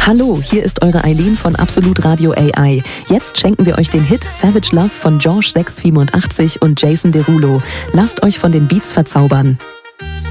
Hallo, hier ist eure Eileen von Absolut Radio AI. Jetzt schenken wir euch den Hit Savage Love von George 687 und Jason Derulo. Lasst euch von den Beats verzaubern.